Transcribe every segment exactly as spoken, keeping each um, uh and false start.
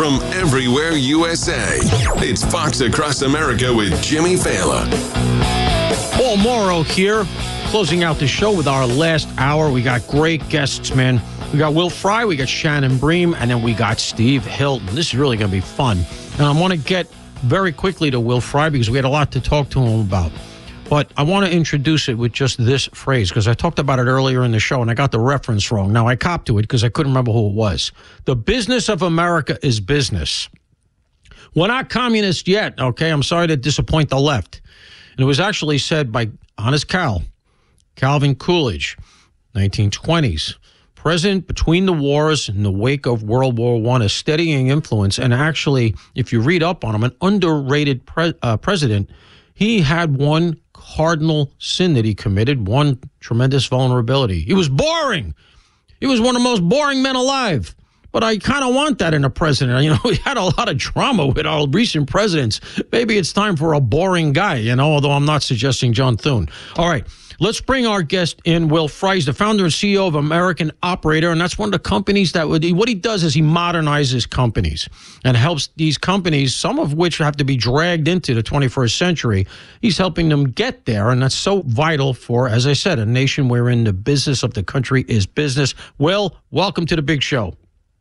from everywhere U S A. It's Fox Across America with Jimmy Failla. Paul Morrow here, closing out the show with our last hour. We got great guests, man. We got Will Fry, we got Shannon Bream, and then we got Steve Hilton. This is really going to be fun. And I want to get very quickly to Will Fry because we had a lot to talk to him about. But I want to introduce it with just this phrase because I talked about it earlier in the show and I got the reference wrong. Now, I copped to it because I couldn't remember who it was. The business of America is business. We're not communist yet, okay? I'm sorry to disappoint the left. And it was actually said by Honest Cal, Calvin Coolidge, nineteen twenties. President between the wars in the wake of World War One, a steadying influence. And actually, if you read up on him, an underrated pre- uh, president, he had one cardinal sin that he committed, one tremendous vulnerability. He was boring. He was one of the most boring men alive. But I kind of want that in a president. You know, we had a lot of drama with our recent presidents. Maybe it's time for a boring guy, you know, although I'm not suggesting John Thune. All right, let's bring our guest in, Will Fry. He's the founder and C E O of American Operator, and that's one of the companies that would, what he does is he modernizes companies and helps these companies, some of which have to be dragged into the twenty-first century. He's helping them get there, and that's so vital for, as I said, a nation wherein the business of the country is business. Will, welcome to the big show.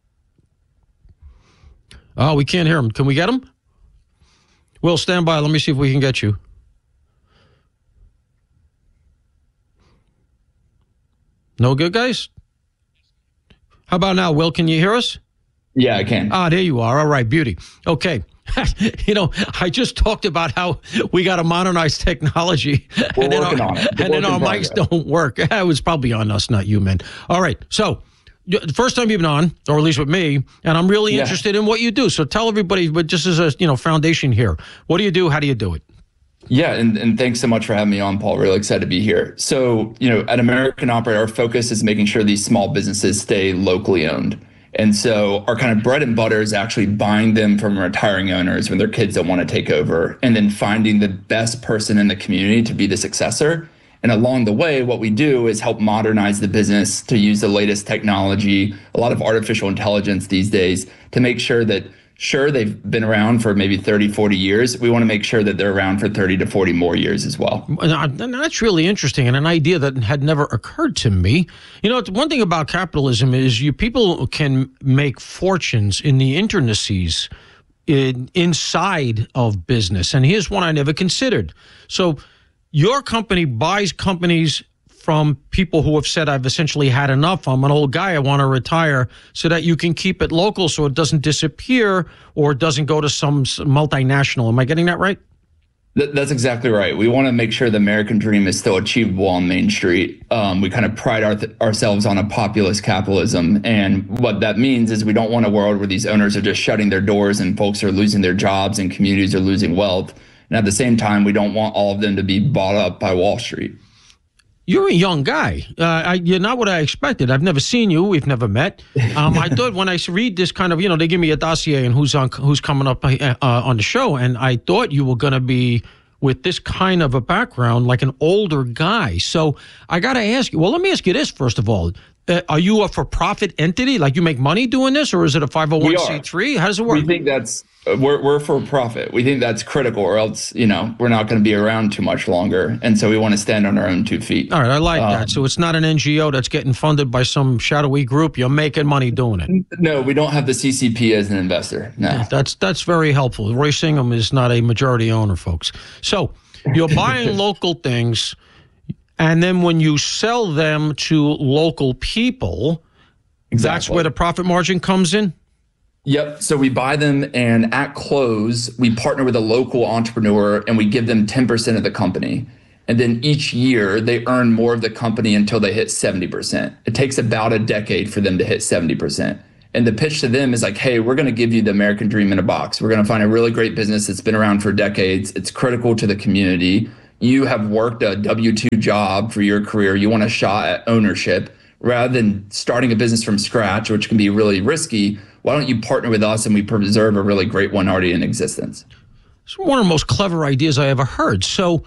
Oh, we can't hear him. Can we get him? Will, stand by. Let me see if we can get you. No good, guys? How about now, Will? Can you hear us? Yeah, I can. Ah, there you are. All right, beauty. Okay. You know, I just talked about how we got to modernize technology. We're and then working our, on it. And then our mics don't work. It was probably on us, not you, man. All right. So, the first time you've been on, or at least with me, and I'm really yeah. interested in what you do. So tell everybody, but just as a you know foundation here, what do you do? How do you do it? Yeah, and, and thanks so much for having me on, Paul. Really excited to be here. So, you know, at American Operator, our focus is making sure these small businesses stay locally owned. And so our kind of bread and butter is actually buying them from retiring owners when their kids don't want to take over, and then finding the best person in the community to be the successor. And along the way, what we do is help modernize the business to use the latest technology, a lot of artificial intelligence these days, to make sure that, sure, they've been around for maybe thirty, forty years. We want to make sure that they're around for thirty to forty more years as well. That's really interesting, and an idea that had never occurred to me. You know, one thing about capitalism is you people can make fortunes in the intricacies in, inside of business. And here's one I never considered. So your company buys companies from people who have said, I've essentially had enough. I'm an old guy. I want to retire, so that you can keep it local so it doesn't disappear or it doesn't go to some multinational. Am I getting that right? Th- that's exactly right. We want to make sure the American dream is still achievable on Main Street. Um, we kind of pride our th- ourselves on a populist capitalism. And what that means is we don't want a world where these owners are just shutting their doors and folks are losing their jobs and communities are losing wealth. And at the same time, we don't want all of them to be bought up by Wall Street. You're a young guy. Uh, I, you're not what I expected. I've never seen you. We've never met. Um, I thought when I read this kind of, you know, they give me a dossier and who's on, who's coming up uh, on the show, and I thought you were going to be with this kind of a background, like an older guy. So I got to ask you. Well, let me ask you this first of all. Uh, are you a for-profit entity? Like you make money doing this, or is it a five oh one c three? How does it work? We think that's we're we're for profit. We think that's critical, or else you know we're not going to be around too much longer. And so we want to stand on our own two feet. All right, I like um, that. So it's not an N G O that's getting funded by some shadowy group. You're making money doing it. No, we don't have the C C P as an investor. No, yeah, that's that's very helpful. Roy Singham is not a majority owner, folks. So you're buying local things. And then when you sell them to local people, exactly. That's where the profit margin comes in? Yep. So we buy them, and at close, we partner with a local entrepreneur and we give them ten percent of the company. And then each year they earn more of the company until they hit seventy percent. It takes about a decade for them to hit seventy percent. And the pitch to them is like, hey, we're going to give you the American dream in a box. We're going to find a really great business that's been around for decades. It's critical to the community. You have worked a W two job for your career. You want a shot at ownership rather than starting a business from scratch, which can be really risky. Why don't you partner with us and we preserve a really great one already in existence? It's one of the most clever ideas I ever heard. So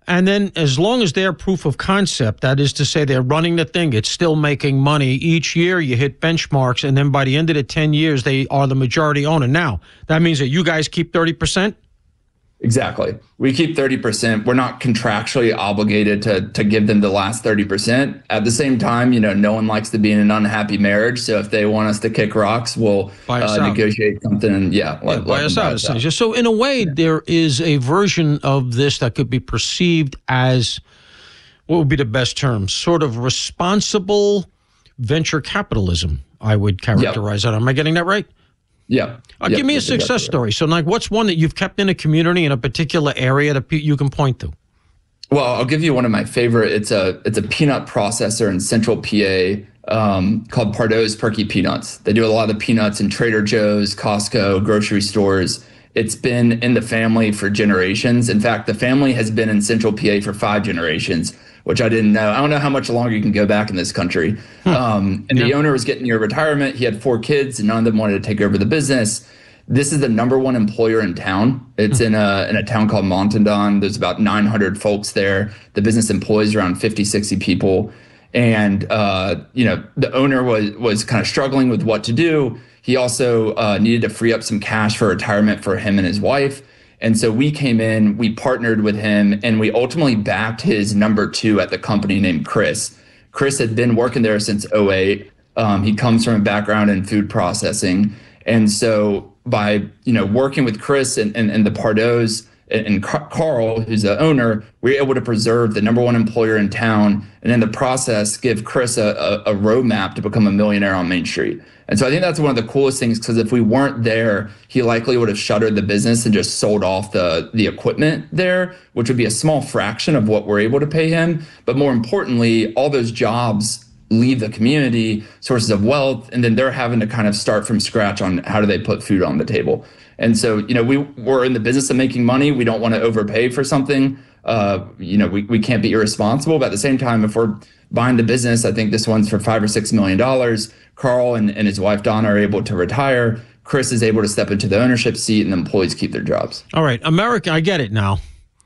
And then as long as they're proof of concept, that is to say they're running the thing, it's still making money. Each year you hit benchmarks, and then by the end of the ten years, they are the majority owner. Now, that means that you guys keep thirty percent? Exactly. We keep thirty percent. We're not contractually obligated to to give them the last thirty percent. At the same time, you know, no one likes to be in an unhappy marriage. So if they want us to kick rocks, we'll uh, negotiate something. And yeah, let, yeah buy us out. Buy us out. So in a way, yeah. there is a version of this that could be perceived as, what would be the best term? Sort of responsible venture capitalism, I would characterize yep. that. Am I getting that right? Yeah. Uh, yep. Give me a success exactly story. Right. So, like, what's one that you've kept in a community in a particular area that you can point to? Well, I'll give you one of my favorite. It's a it's a peanut processor in Central P A um, called Pardo's Perky Peanuts. They do a lot of the peanuts in Trader Joe's, Costco, grocery stores. It's been in the family for generations. In fact, the family has been in Central P A for five generations, which I didn't know. I don't know how much longer you can go back in this country. Hmm. Um, and yeah. the owner was getting near retirement. He had four kids, and none of them wanted to take over the business. This is the number one employer in town. It's hmm. in a in a town called Montandon. There's about nine hundred folks there. The business employs around fifty, sixty people. And uh, you know, the owner was was kind of struggling with what to do. He also uh, needed to free up some cash for retirement for him and his wife. And so we came in, we partnered with him, and we ultimately backed his number two at the company named Chris. Chris had been working there since oh eight. Um, he comes from a background in food processing. And so by, you know, working with Chris and, and, and the Pardos and, and Carl, who's the owner, we were able to preserve the number one employer in town, and in the process, give Chris a, a, a roadmap to become a millionaire on Main Street. And so I think that's one of the coolest things, because if we weren't there, he likely would have shuttered the business and just sold off the, the equipment there, which would be a small fraction of what we're able to pay him. But more importantly, all those jobs leave the community, sources of wealth, and then they're having to kind of start from scratch on how do they put food on the table. And so, you know, we, we're in the business of making money. We don't want to overpay for something. Uh, you know, we, we can't be irresponsible. But at the same time, if we're buying the business, I think this one's for five or six million dollars. Carl and, and his wife, Donna, are able to retire. Chris is able to step into the ownership seat, and the employees keep their jobs. All right. America, I get it now.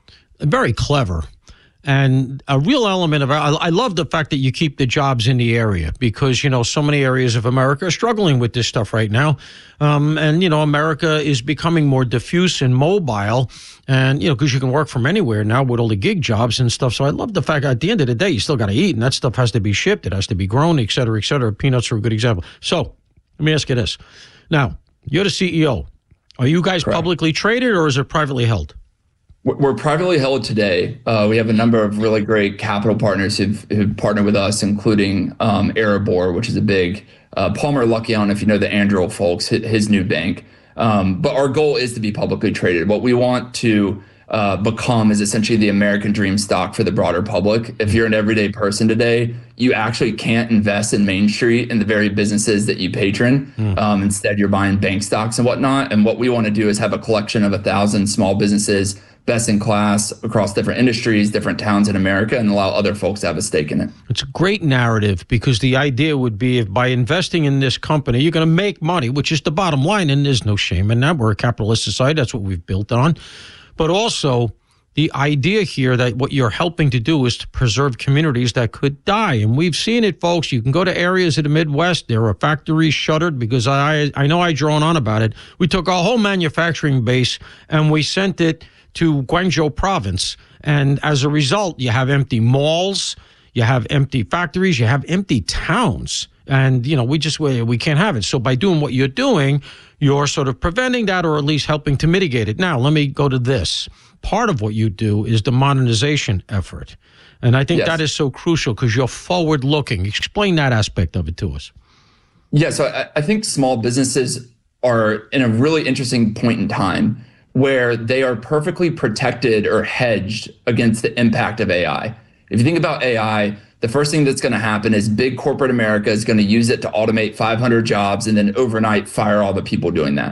Very clever. And a real element of, I, I love the fact that you keep the jobs in the area, because, you know, so many areas of America are struggling with this stuff right now. Um, and, you know, America is becoming more diffuse and mobile, and, you know, because you can work from anywhere now with all the gig jobs and stuff. So I love the fact at the end of the day, you still got to eat, and that stuff has to be shipped. It has to be grown, et cetera, et cetera. Peanuts are a good example. So let me ask you this. Now, you're the C E O. Are you guys Correct. Publicly traded, or is it privately held? We're privately held today. Uh, we have a number of really great capital partners who've, who've partnered with us, including um, Erebor, which is a big uh, Palmer Lukian, if you know the Anduril folks, his, his new bank. Um, but our goal is to be publicly traded. What we want to uh, become is essentially the American dream stock for the broader public. If you're an everyday person today, you actually can't invest in Main Street in the very businesses that you patron. Mm. Um, instead, you're buying bank stocks and whatnot. And what we want to do is have a collection of a thousand small businesses, best in class across different industries, different towns in America, and allow other folks to have a stake in it. It's a great narrative, because the idea would be, if by investing in this company, you're going to make money, which is the bottom line, and there's no shame in that. We're a capitalist society. That's what we've built on. But also, the idea here that what you're helping to do is to preserve communities that could die. And we've seen it, folks. You can go to areas of the Midwest. There are factories shuttered, because I, I know I drone on about it. We took our whole manufacturing base and we sent it to Guangzhou province. And as a result, you have empty malls, you have empty factories, you have empty towns. And, you know, we just, we, we can't have it. So by doing what you're doing, you're sort of preventing that, or at least helping to mitigate it. Now, let me go to this. Part of what you do is the modernization effort. And I think yes. that is so crucial, because you're forward looking. Explain that aspect of it to us. Yeah, so I, I think small businesses are in a really interesting point in time where they are perfectly protected or hedged against the impact of A I. If you think about A I, the first thing that's going to happen is big corporate America is going to use it to automate five hundred jobs and then overnight fire all the people doing that.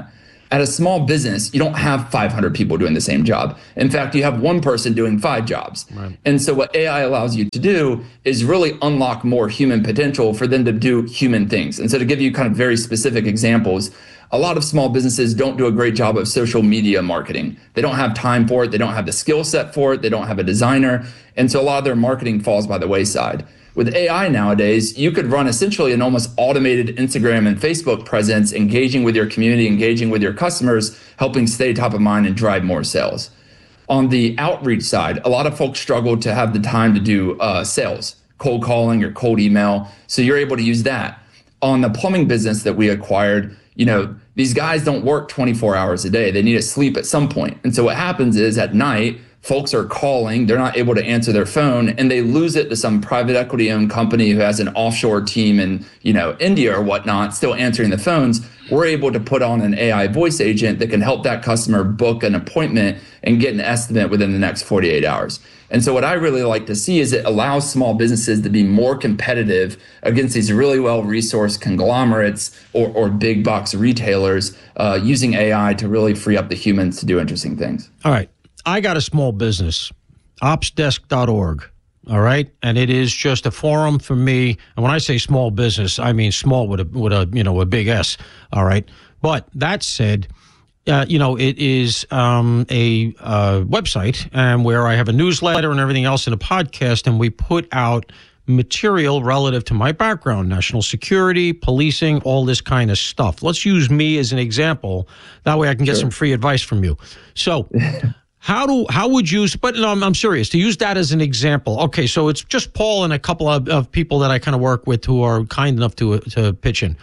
At a small business, you don't have five hundred people doing the same job. In fact, you have one person doing five jobs. Right. And so what A I allows you to do is really unlock more human potential for them to do human things. And so to give you kind of very specific examples, a lot of small businesses don't do a great job of social media marketing. They don't have time for it. They don't have the skill set for it. They don't have a designer. And so a lot of their marketing falls by the wayside. With A I nowadays, you could run essentially an almost automated Instagram and Facebook presence, engaging with your community, engaging with your customers, helping stay top of mind and drive more sales. On the outreach side, a lot of folks struggle to have the time to do uh, sales, cold calling or cold email. So you're able to use that. On the plumbing business that we acquired, you know, these guys don't work twenty-four hours a day. They need to sleep at some point. And so what happens is at night, folks are calling, they're not able to answer their phone, and they lose it to some private equity owned company who has an offshore team in, you know, India or whatnot, still answering the phones. We're able to put on an A I voice agent that can help that customer book an appointment and get an estimate within the next forty-eight hours. And so what I really like to see is it allows small businesses to be more competitive against these really well-resourced conglomerates or, or big box retailers uh, using A I to really free up the humans to do interesting things. All right. I got a small business, ops desk dot org, all right? And it is just a forum for me. And when I say small business, I mean small with a, with a you know, a big S, all right? But that said, uh, you know, it is um, a uh, website and where I have a newsletter and everything else in a podcast, and we put out material relative to my background, national security, policing, all this kind of stuff. Let's use me as an example. That way I can get sure. some free advice from you. So... How do how would you, but no, I'm, I'm serious, to use that as an example. Okay, so it's just Paul and a couple of, of people that I kind of work with who are kind enough to to pitch in.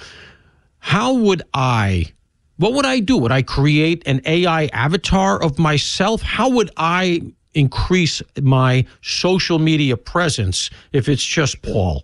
How would I, what would I do? Would I create an A I avatar of myself? How would I increase my social media presence if it's just Paul?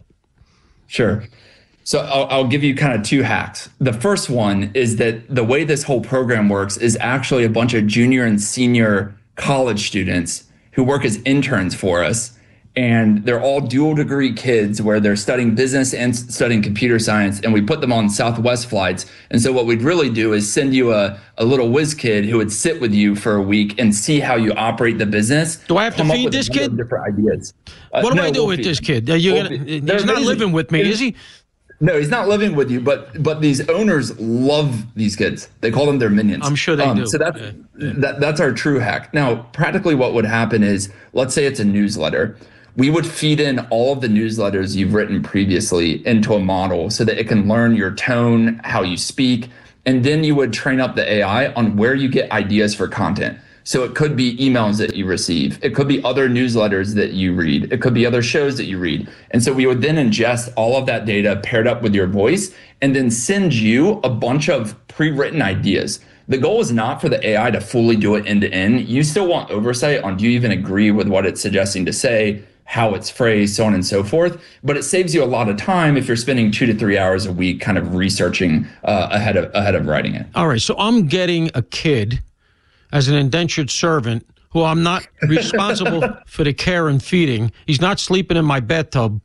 Sure. So I'll, I'll give you kind of two hacks. The first one is that the way this whole program works is actually a bunch of junior and senior college students who work as interns for us. And they're all dual degree kids where they're studying business and studying computer science. And we put them on Southwest flights. And so what we'd really do is send you a, a little whiz kid who would sit with you for a week and see how you operate the business. Do I have to feed this kid? Different ideas. Uh, what do no, I do we'll with this kid? Are you we'll gonna, feed. he's They're not amazing. living with me, is he? No, he's not living with you, but but these owners love these kids. They call them their minions. I'm sure they um, do. So that's yeah, yeah. that that's our true hack. Now, practically what would happen is, let's say it's a newsletter. We would feed in all of the newsletters you've written previously into a model so that it can learn your tone, how you speak, and then you would train up the A I on where you get ideas for content. So it could be emails that you receive. It could be other newsletters that you read. It could be other shows that you read. And so we would then ingest all of that data paired up with your voice and then send you a bunch of pre-written ideas. The goal is not for the A I to fully do it end to end. You still want oversight on, do you even agree with what it's suggesting to say, how it's phrased, so on and so forth. But it saves you a lot of time if you're spending two to three hours a week kind of researching uh, ahead of ahead of writing it. All right. So I'm getting a kid as an indentured servant who I'm not responsible for the care and feeding. He's not sleeping in my bathtub.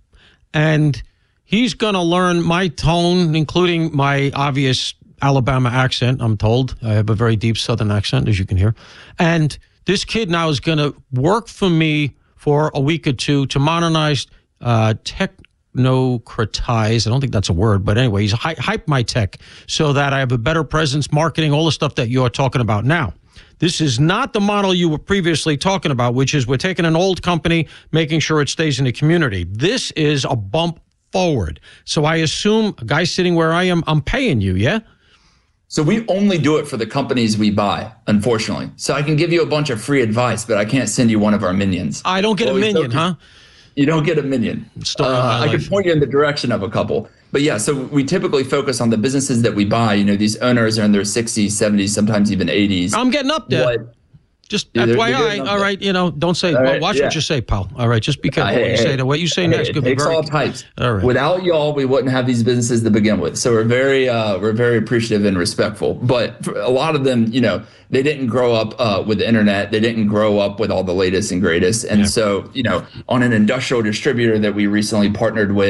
And he's going to learn my tone, including my obvious Alabama accent, I'm told. I have a very deep Southern accent, as you can hear. And this kid now is going to work for me for a week or two to modernize, uh, technocratize. I don't think that's a word, but anyway, he's hy- hype my tech so that I have a better presence, marketing, all the stuff that you're talking about now. This is not the model you were previously talking about, which is we're taking an old company, making sure it stays in the community. This is a bump forward. So I assume a guy sitting where I am, I'm paying you, yeah? So we only do it for the companies we buy, unfortunately. So I can give you a bunch of free advice, but I can't send you one of our minions. I don't get well, a minion, huh? You don't get a minion. Uh, I can point you in the direction of a couple. But yeah, so we typically focus on the businesses that we buy. You know, these owners are in their sixties, seventies, sometimes even eighties. I'm getting up there. What, Just yeah, F Y I, all right, you know, don't say, right, watch yeah. what you say, pal. All right, just be careful hey, what you hey, say. That what you say hey, next could be very... all types. All right. Without y'all, we wouldn't have these businesses to begin with. So we're very, uh, we're very appreciative and respectful. But for a lot of them, you know, they didn't grow up uh, with the internet. They didn't grow up with all the latest and greatest. And yeah. so, you know, on an industrial distributor that we recently partnered with,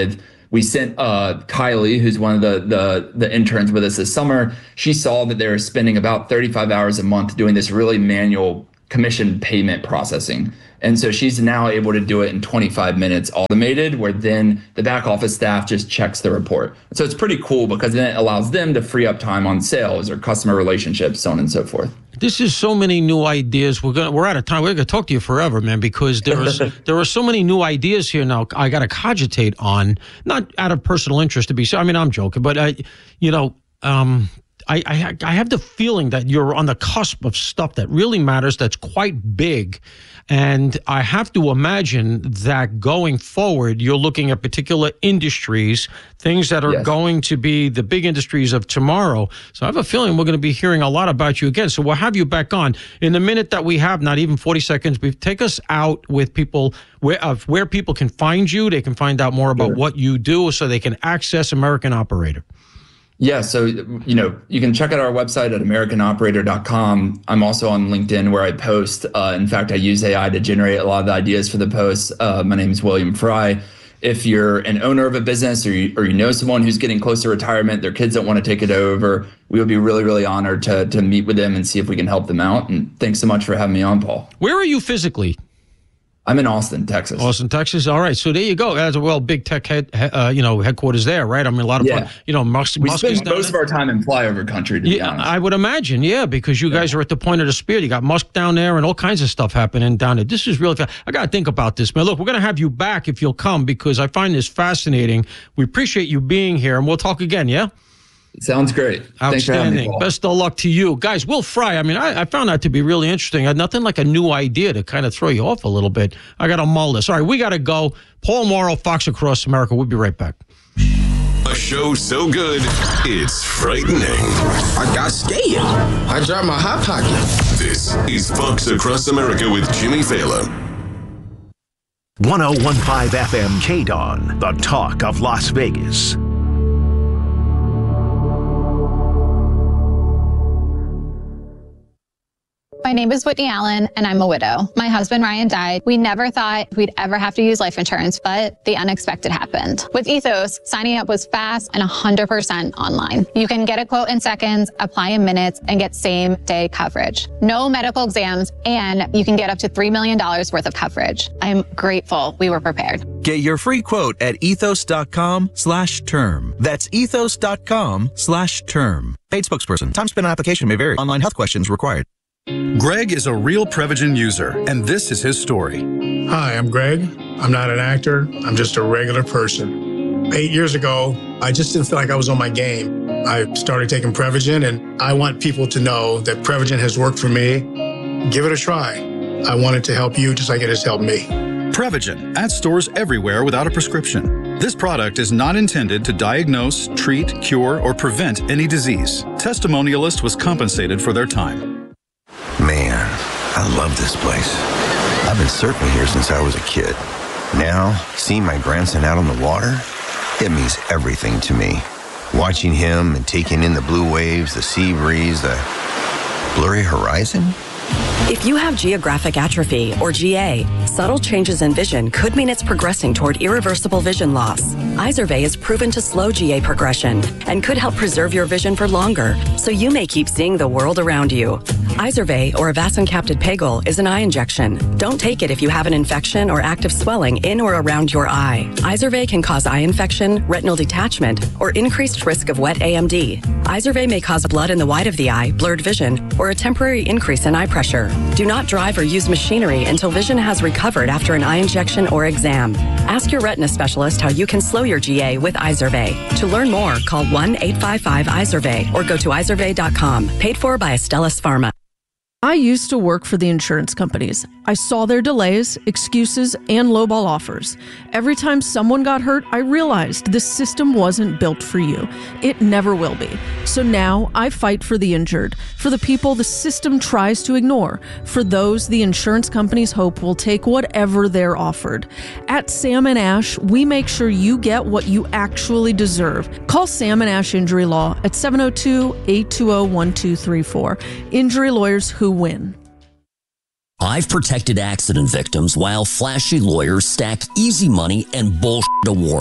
we sent uh, Kylie, who's one of the, the the interns with us this summer. She saw that they were spending about thirty-five hours a month doing this really manual commission payment processing. And so she's now able to do it in twenty-five minutes automated, where then the back office staff just checks the report. So it's pretty cool because then it allows them to free up time on sales or customer relationships, so on and so forth. This is so many new ideas. We're gonna we're out of time. We're gonna talk to you forever, man, because there is there are so many new ideas here now. I got to cogitate on, not out of personal interest to be. I mean, I'm joking, but I, you know, um, I, I I have the feeling that you're on the cusp of stuff that really matters. That's quite big. And I have to imagine that going forward, you're looking at particular industries, things that are yes. going to be the big industries of tomorrow. So I have a feeling we're going to be hearing a lot about you again. So we'll have you back on. In the minute that we have, not even forty seconds, take us out with people where, of where people can find you. They can find out more about sure. what you do so they can access American Operator. Yeah, so, you know, you can check out our website at american operator dot com. I'm also on LinkedIn where I post. Uh, in fact, I use A I to generate a lot of the ideas for the posts. Uh, my name is William Fry. If you're an owner of a business or you, or you know someone who's getting close to retirement, their kids don't want to take it over, we would be really, really honored to to meet with them and see if we can help them out. And thanks so much for having me on, Paul. Where are you physically? I'm in Austin, Texas. Austin, Texas. All right. So there you go. As well, big tech head, uh, you know, headquarters there, right? I mean, a lot of yeah. fun. You know, Musk. We Musk spend most of our time in flyover country, to yeah, be honest. I would imagine, yeah, because you guys yeah. are at the point of the spear. You got Musk down there and all kinds of stuff happening down there. This is really, I got to think about this, man. Look, we're going to have you back if you'll come because I find this fascinating. We appreciate you being here, and we'll talk again, yeah? Sounds great. Outstanding. Me, Best of luck to you. Guys, Will Fry, I mean, I, I found that to be really interesting. I had nothing like a new idea to kind of throw you off a little bit. I got to mull this. All right, we got to go. Paul Mauro, Fox Across America. We'll be right back. A show so good, it's frightening. I got scared. I dropped my hot pocket. This is Fox Across America with Jimmy Fallon. one oh one point five F M K-Dawn, the talk of Las Vegas. My name is Whitney Allen, and I'm a widow. My husband, Ryan, died. We never thought we'd ever have to use life insurance, but the unexpected happened. With Ethos, signing up was fast and one hundred percent online. You can get a quote in seconds, apply in minutes, and get same-day coverage. No medical exams, and you can get up to three million dollars worth of coverage. I'm grateful we were prepared. Get your free quote at ethos.com slash term. That's ethos.com slash term. Paid spokesperson. Time spent on application may vary. Online health questions required. Greg is a real Prevagen user, and this is his story. Hi, I'm Greg. I'm not an actor. I'm just a regular person. Eight years ago, I just didn't feel like I was on my game. I started taking Prevagen, and I want people to know that Prevagen has worked for me. Give it a try. I want it to help you just like it has helped me. Prevagen, at stores everywhere without a prescription. This product is not intended to diagnose, treat, cure, or prevent any disease. Testimonialist was compensated for their time. Man, I love this place. I've been surfing here since I was a kid. Now, seeing my grandson out on the water, it means everything to me. Watching him and taking in the blue waves, the sea breeze, the blurry horizon. If you have geographic atrophy, or G A, subtle changes in vision could mean it's progressing toward irreversible vision loss. Izervay is proven to slow G A progression and could help preserve your vision for longer, so you may keep seeing the world around you. Izervay, or avacincaptad pegol, is an eye injection. Don't take it if you have an infection or active swelling in or around your eye. Izervay can cause eye infection, retinal detachment, or increased risk of wet A M D. Izervay may cause blood in the white of the eye, blurred vision, or a temporary increase in eye pressure. Do not drive or use machinery until vision has recovered after an eye injection or exam. Ask your retina specialist how you can slow your G A with Izervay. To learn more, call one eight five five Izervay or go to izervay dot com. Paid for by Astellas Pharma. I used to work for the insurance companies. I saw their delays, excuses, and lowball offers. Every time someone got hurt, I realized this system wasn't built for you. It never will be. So now I fight for the injured, for the people the system tries to ignore, for those the insurance companies hope will take whatever they're offered. At Sam and Ash, we make sure you get what you actually deserve. Call Sam and Ash Injury Law at seven oh two, eight two oh, one two three four. Injury lawyers who win. I've protected accident victims while flashy lawyers stack easy money and bullshit awards.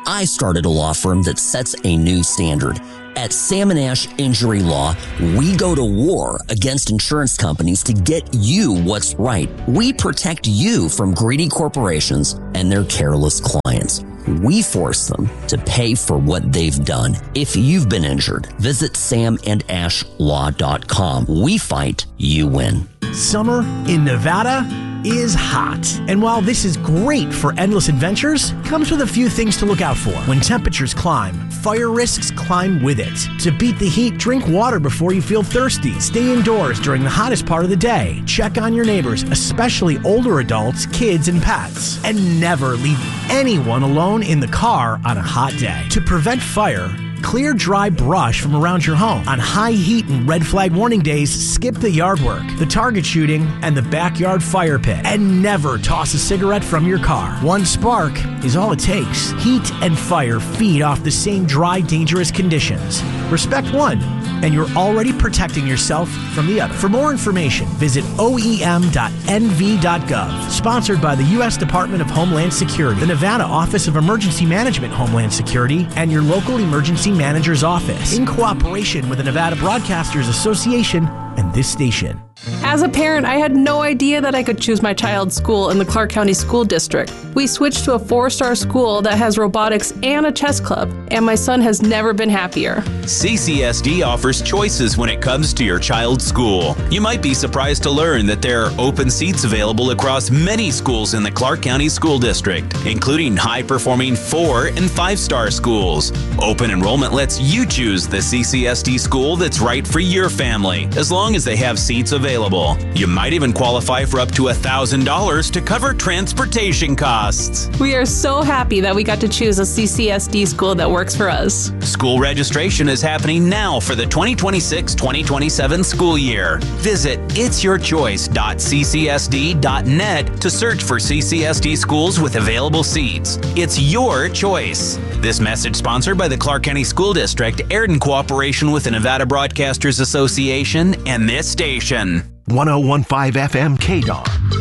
I started a law firm that sets a new standard. At Sam and Ash Injury Law, we go to war against insurance companies to get you what's right. We protect you from greedy corporations and their careless clients. We force them to pay for what they've done. If you've been injured, visit sam and ash law dot com. We fight, you win. Summer in Nevada is hot. And while this is great for endless adventures, comes with a few things to look out for. When temperatures climb, fire risks climb with it. To beat the heat, drink water before you feel thirsty. Stay indoors during the hottest part of the day. Check on your neighbors, especially older adults, kids, and pets. And never leave anyone alone in the car on a hot day. To prevent fire, clear dry brush from around your home. On high heat and red flag warning days, skip the yard work, the target shooting, and the backyard fire pit. And never toss a cigarette from your car. One spark is all it takes. Heat and fire feed off the same dry, dangerous conditions. Respect one, and you're already protecting yourself from the other. For more information, visit O E M dot N V dot gov. Sponsored by the U S Department of Homeland Security, the Nevada Office of Emergency Management Homeland Security, and your local emergency manager's office, in cooperation with the Nevada Broadcasters Association and this station. As a parent, I had no idea that I could choose my child's school in the Clark County School District. We switched to a four-star school that has robotics and a chess club, and my son has never been happier. C C S D offers choices when it comes to your child's school. You might be surprised to learn that there are open seats available across many schools in the Clark County School District, including high-performing four- and five-star schools. Open enrollment lets you choose the C C S D school that's right for your family, as long as they have seats available. You might even qualify for up to one thousand dollars to cover transportation costs. We are so happy that we got to choose a C C S D school that works for us. School registration is happening now for the twenty twenty-six twenty twenty-seven school year. Visit its your choice dot c c s d dot net to search for C C S D schools with available seats. It's your choice. This message sponsored by the Clark County School District, aired in cooperation with the Nevada Broadcasters Association and this station. one oh one point five F M K D O N.